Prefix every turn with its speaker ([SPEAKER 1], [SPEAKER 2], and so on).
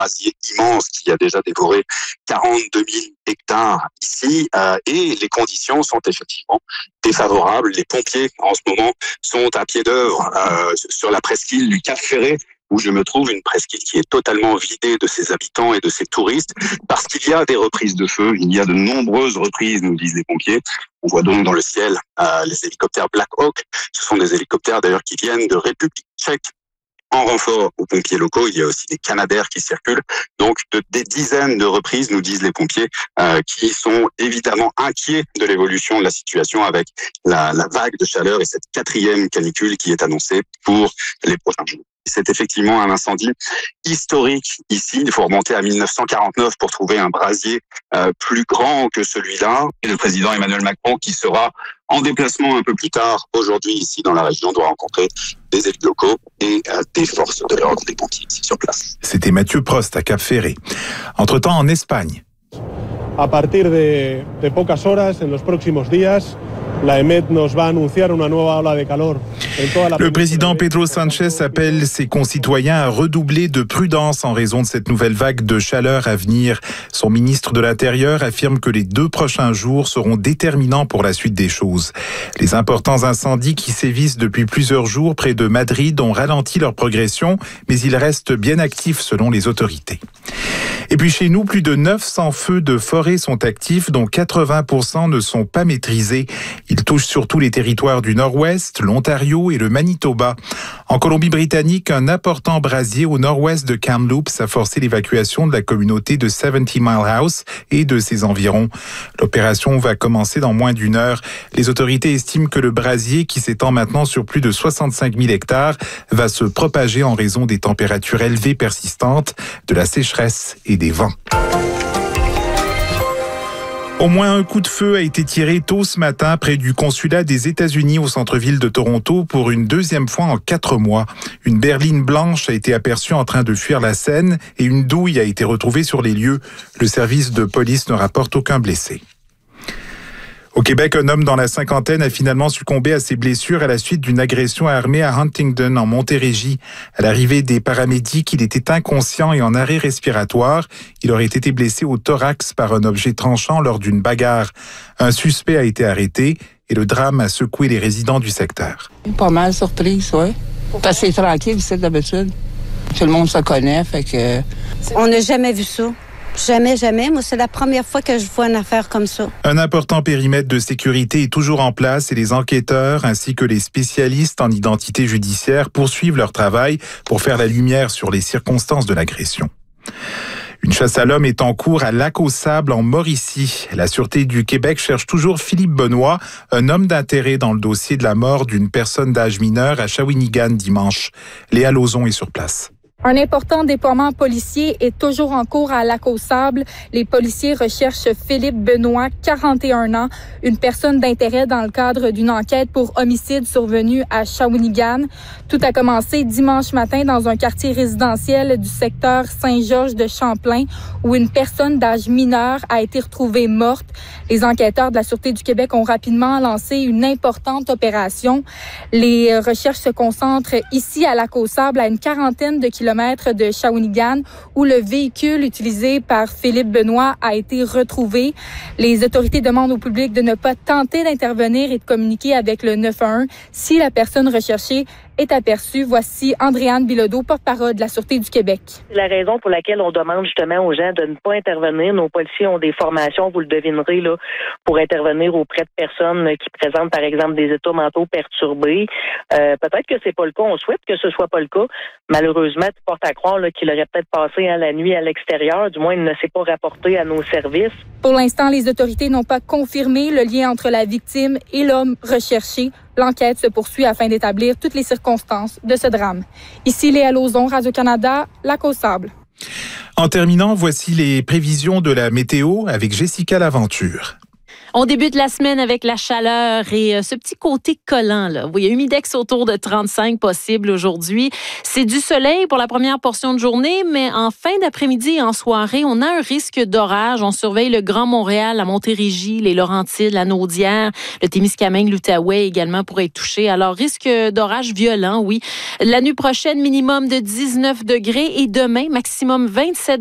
[SPEAKER 1] brasier immense qui a déjà dévoré 42 000 hectares ici, et les conditions sont effectivement défavorables. Les pompiers, en ce moment, sont à pied d'œuvre sur la presqu'île du Cap Ferret, où je me trouve, une presqu'île qui est totalement vidée de ses habitants et de ses touristes, parce qu'il y a des reprises de feu, il y a de nombreuses reprises, nous disent les pompiers. On voit donc dans le ciel les hélicoptères Black Hawk. Ce sont des hélicoptères d'ailleurs qui viennent de République tchèque en renfort aux pompiers locaux. Il y a aussi des Canadair qui circulent. Donc des dizaines de reprises, nous disent les pompiers, qui sont évidemment inquiets de l'évolution de la situation avec la vague de chaleur et cette 4e canicule qui est annoncée pour les prochains jours. C'est effectivement un incendie historique ici. Il faut remonter à 1949 pour trouver un brasier plus grand que celui-là. Et le président Emmanuel Macron, qui sera en déplacement un peu plus tard aujourd'hui ici dans la région, doit rencontrer des élus locaux et des forces de l'ordre, des pompiers ici sur place.
[SPEAKER 2] C'était Mathieu Prost à Cap Ferret. Entre-temps, en Espagne.
[SPEAKER 3] A partir de pocas horas, en los próximos días, la EMET nos va a anunciar una nueva ola de calor.
[SPEAKER 2] Le président Pedro Sánchez appelle ses concitoyens à redoubler de prudence en raison de cette nouvelle vague de chaleur à venir. Son ministre de l'Intérieur affirme que les 2 prochains jours seront déterminants pour la suite des choses. Les importants incendies qui sévissent depuis plusieurs jours près de Madrid ont ralenti leur progression, mais ils restent bien actifs selon les autorités. Et puis chez nous, plus de 900 feux de forêt sont actifs, dont 80% ne sont pas maîtrisés. Ils touchent surtout les territoires du Nord-Ouest, l'Ontario et le Manitoba. En Colombie-Britannique, un important brasier au nord-ouest de Kamloops a forcé l'évacuation de la communauté de 70 Mile House et de ses environs. L'opération va commencer dans moins d'1 heure. Les autorités estiment que le brasier, qui s'étend maintenant sur plus de 65 000 hectares, va se propager en raison des températures élevées persistantes, de la sécheresse et des vents. Au moins un coup de feu a été tiré tôt ce matin près du consulat des États-Unis au centre-ville de Toronto pour une 2e fois en 4 mois. Une berline blanche a été aperçue en train de fuir la scène et une douille a été retrouvée sur les lieux. Le service de police ne rapporte aucun blessé. Au Québec, un homme dans la cinquantaine a finalement succombé à ses blessures à la suite d'une agression armée à Huntingdon, en Montérégie. À l'arrivée des paramédics, il était inconscient et en arrêt respiratoire. Il aurait été blessé au thorax par un objet tranchant lors d'une bagarre. Un suspect a été arrêté et le drame a secoué les résidents du secteur.
[SPEAKER 4] Pas mal surprise, oui. Parce que c'est tranquille, c'est d'habitude. Tout le monde se connaît, fait que...
[SPEAKER 5] On n'a jamais vu ça. Jamais. Moi, c'est la première fois que je vois une affaire comme ça.
[SPEAKER 2] Un important périmètre de sécurité est toujours en place et les enquêteurs ainsi que les spécialistes en identité judiciaire poursuivent leur travail pour faire la lumière sur les circonstances de l'agression. Une chasse à l'homme est en cours à Lac-aux-Sables, en Mauricie. La Sûreté du Québec cherche toujours Philippe Benoît, un homme d'intérêt dans le dossier de la mort d'une personne d'âge mineur à Shawinigan dimanche. Léa Lauzon est sur place.
[SPEAKER 6] Un important déploiement policier est toujours en cours à Lac-aux-Sables. Les policiers recherchent Philippe Benoît, 41 ans, une personne d'intérêt dans le cadre d'une enquête pour homicide survenu à Shawinigan. Tout a commencé dimanche matin dans un quartier résidentiel du secteur Saint-Georges de Champlain où une personne d'âge mineur a été retrouvée morte. Les enquêteurs de la Sûreté du Québec ont rapidement lancé une importante opération. Les recherches se concentrent ici à Lac-aux-Sables, à une quarantaine de kilomètres de Shawinigan, où le véhicule utilisé par Philippe Benoît a été retrouvé. Les autorités demandent au public de ne pas tenter d'intervenir et de communiquer avec le 911 si la personne recherchée est aperçue. Voici Andréane Bilodeau, porte-parole de la Sûreté du Québec.
[SPEAKER 7] C'est la raison pour laquelle on demande justement aux gens de ne pas intervenir. Nos policiers ont des formations, vous le devinerez, là, pour intervenir auprès de personnes qui présentent, par exemple, des états mentaux perturbés. Peut-être que c'est pas le cas. On souhaite que ce soit pas le cas. Malheureusement, tu portes à croire là, qu'il aurait peut-être passé la nuit à l'extérieur. Du moins, il ne s'est pas rapporté à nos services.
[SPEAKER 6] Pour l'instant, les autorités n'ont pas confirmé le lien entre la victime et l'homme recherché. L'enquête se poursuit afin d'établir toutes les circonstances de ce drame. Ici, Léa Lauzon, Radio-Canada, Lac-aux-Sables.
[SPEAKER 2] En terminant, voici les prévisions de la météo avec Jessica Laventure.
[SPEAKER 8] On débute la semaine avec la chaleur et ce petit côté collant. Là. Il y a humidex autour de 35 possible aujourd'hui. C'est du soleil pour la première portion de journée, mais en fin d'après-midi et en soirée, on a un risque d'orage. On surveille le Grand Montréal, la Montérégie, les Laurentides, la Naudière, le Témiscamingue, l'Outaouais également pourrait être touché. Alors, risque d'orage violent, oui. La nuit prochaine, minimum de 19 degrés et demain, maximum 27